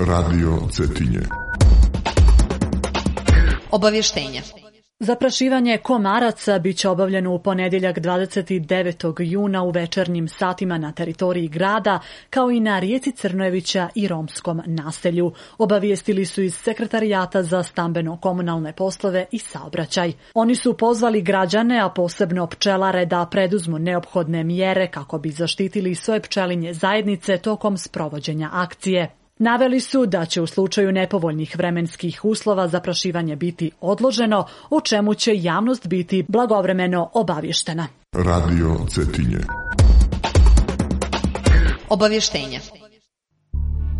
Radio Cetinje. Obavještenje. Zaprašivanje komaraca biće obavljeno u ponedjeljak 29. juna u večernjim satima na teritoriji grada, kao i na rijeci Crnojevića i romskom naselju, obavijestili su iz Sekretarijata za stambeno-komunalne poslove i saobraćaj. Oni su pozvali građane, a posebno pčelare, da preduzmu neophodne mjere kako bi zaštitili svoje pčelinje zajednice tokom sprovođenja akcije. Naveli su da će u slučaju nepovoljnih vremenskih uslova zaprašivanje biti odloženo, o čemu će javnost biti blagovremeno obavještena. Radio Cetinje. Obavještenje.